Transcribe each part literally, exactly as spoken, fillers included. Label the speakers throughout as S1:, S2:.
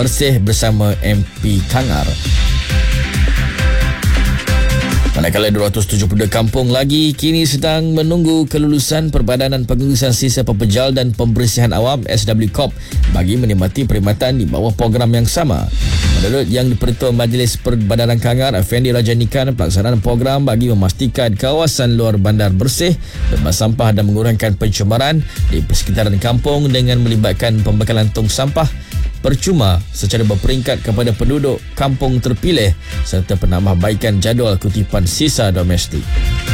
S1: bersih bersama M P Kangar. Manakala dua ratus tujuh puluh dua kampung lagi kini sedang menunggu kelulusan Perbadanan Pengurusan Sisa Pepejal dan Pembersihan Awam S W Corp bagi menikmati perkhidmatan di bawah program yang sama. Menurut Yang di-Pertua Majlis Perbadanan Kangar, Effendi Rajanikan, pelaksanaan program bagi memastikan kawasan luar bandar bersih, bebas sampah dan mengurangkan pencemaran di persekitaran kampung dengan melibatkan pembekalan tong sampah percuma secara berperingkat kepada penduduk kampung terpilih serta penambahbaikan jadual kutipan sisa domestik.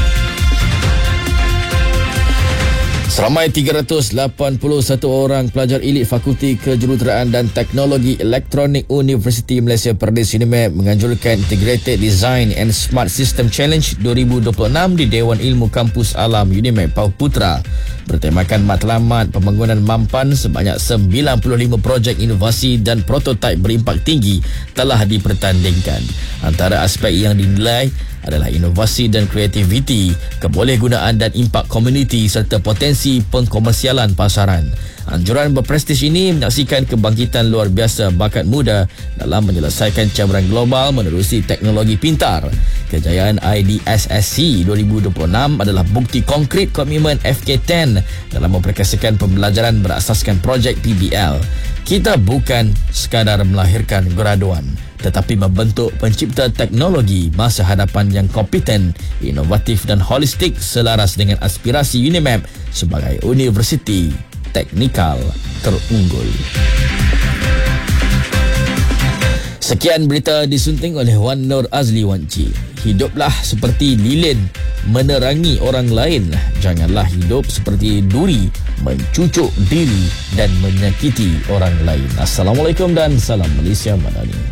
S1: Seramai tiga ratus lapan puluh satu orang pelajar elit Fakulti Kejuruteraan dan Teknologi Elektronik Universiti Malaysia Perlis UNIMEP menganjurkan Integrated Design and Smart System Challenge dua ribu dua puluh enam di Dewan Ilmu Kampus Alam UNIMEP Pauputra. Bertemakan matlamat pembangunan mampan, sebanyak sembilan puluh lima projek inovasi dan prototipe berimpak tinggi telah dipertandingkan. Antara aspek yang dinilai adalah inovasi dan kreativiti, kebolehgunaan dan impak komuniti serta potensi pengkomersialan pasaran. Anjuran berprestij ini menyaksikan kebangkitan luar biasa bakat muda dalam menyelesaikan cabaran global menerusi teknologi pintar. Kejayaan I D S S C dua ribu dua puluh enam adalah bukti konkret komitmen F K sepuluh dalam memperkasakan pembelajaran berasaskan projek P B L. Kita bukan sekadar melahirkan graduan, tetapi membentuk pencipta teknologi masa hadapan yang kompeten, inovatif dan holistik selaras dengan aspirasi UNIMEP sebagai universiti teknikal terunggul. Sekian berita disunting oleh Wan Nur Azli Wanci. Hiduplah seperti lilin menerangi orang lain. Janganlah hidup seperti duri mencucuk diri dan menyakiti orang lain. Assalamualaikum dan salam Malaysia Madani.